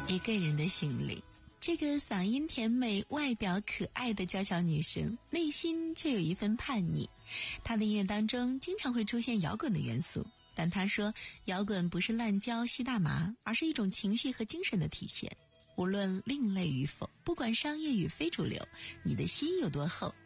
一个人的巡礼。这个嗓音甜美、外表可爱的娇小女生，内心却有一份叛逆。她的音乐当中经常会出现摇滚的元素，但她说摇滚不是滥交吸大麻，而是一种情绪和精神的体现。无论另类与否，不管商业与非主流，你的心有多厚，